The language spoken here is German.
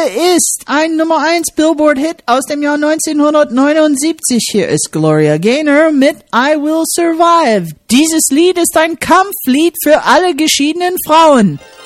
ist ein Nummer 1 Billboard-Hit aus dem Jahr 1979. Hier ist Gloria Gaynor mit I Will Survive. Dieses Lied ist ein Kampflied für alle geschiedenen Frauen.